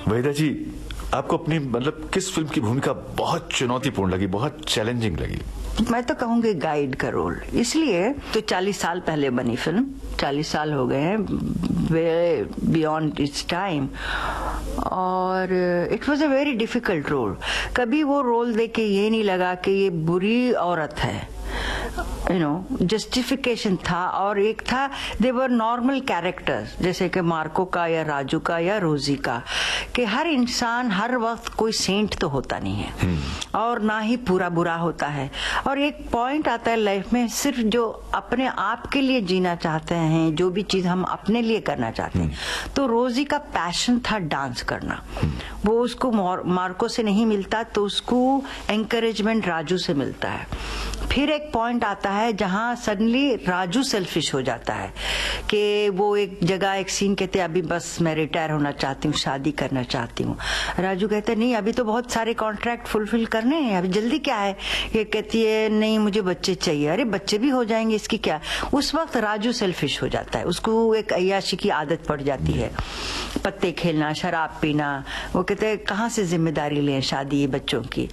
वहीदा जी, आपको अपनी मतलब किस फिल्म की भूमिका बहुत चुनौतीपूर्ण लगी, बहुत चैलेंजिंग लगी? मैं तो कहूँगी गाइड का रोल, इसलिए तो 40 साल पहले बनी फिल्म, 40 साल हो गए हैं, वे बियॉन्ड इट्स टाइम, और it was a very difficult role. कभी वो रोल देख के ये नहीं लगा कि ये बुरी औरत है, जस्टिफिकेशन था। और एक था, दे वर नॉर्मल कैरेक्टर्स, जैसे कि मार्को का या राजू का या रोजी का, कि हर इंसान हर वक्त कोई सेंट तो होता नहीं है और ना ही पूरा बुरा होता है। और एक पॉइंट आता है लाइफ में, सिर्फ जो अपने आप के लिए जीना चाहते हैं, जो भी चीज हम अपने लिए करना चाहते हैं, तो रोजी का पैशन था डांस करना। वो उसको मार्को से नहीं मिलता, तो उसको एंकरेजमेंट राजू से मिलता है। फिर एक पॉइंट आता है जहां सडनली राजू सेल्फिश हो जाता है कि वो एक जगह एक सीन कहते हैं, अभी बस मैं रिटायर होना चाहती हूँ, शादी करना चाहती हूँ। राजू कहते हैं नहीं, अभी तो बहुत सारे कॉन्ट्रैक्ट फुलफिल करने हैं, अभी जल्दी क्या है। ये कहती है नहीं, मुझे बच्चे चाहिए। अरे बच्चे भी हो जाएंगे, इसकी क्या। उस वक्त राजू सेल्फिश हो जाता है, उसको एक अय्याशी की आदत पड़ जाती है, पत्ते खेलना, शराब पीना। वो कहते हैं कहाँ से जिम्मेदारी लें शादी बच्चों की।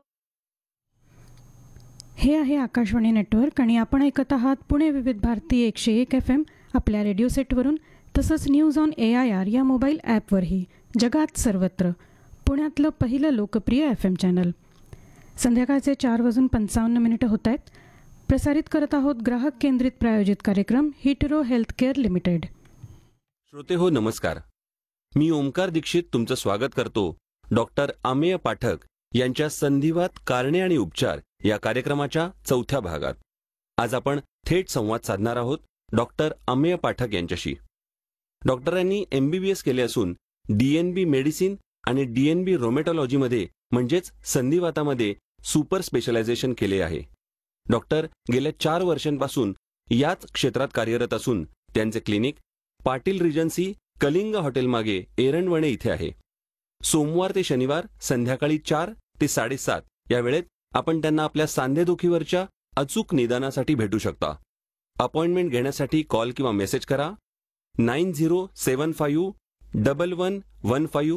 हे आहे आकाशवाणी नेटवर्क आणि आपण ऐकत आहात पुणे विविध भारती 101 FM आपल्या रेडिओ सेटवरून, तसंच न्यूज ऑन AIR या मोबाईल ॲपवरही जगात सर्वत्र पुण्यातलं पहिलं लोकप्रिय FM चॅनल। संध्याकाळचे 4:55 होत आहेत। प्रसारित करत आहोत ग्राहक केंद्रित प्रायोजित कार्यक्रम हिटरो हेल्थकेअर लिमिटेड। श्रोते हो, नमस्कार। मी ओमकार दीक्षित तुमचं स्वागत करतो डॉक्टर अमेय पाठक यांच्या संधिवात कारणे आणि उपचार या कार्यक्रमाच्या 4थ्या भागात। आज आपण थेट संवाद साधणार आहोत डॉक्टर अमेय पाठक यांच्याशी। डॉक्टरांनी MBBS केले असून DNB मेडिसिन आणि DNB रोमॅटॉलॉजीमध्ये म्हणजेच संधिवातामध्ये सुपर स्पेशलायझेशन केले आहे। डॉक्टर गेल्या 4 वर्षांपासून याच क्षेत्रात कार्यरत असून त्यांचे क्लिनिक पाटील रिजन्सी कलिंग हॉटेलमागे एरंडवणे इथे आहे। सोमवार ते शनिवार संध्याकाळी 4 ते 7:30 या वेळेत आपण त्यांना आपल्या सांधेदुखीवरच्या अचूक निदानासाठी भेटू शकता। अपॉइंटमेंट घेण्यासाठी कॉल किंवा मेसेज करा 90751115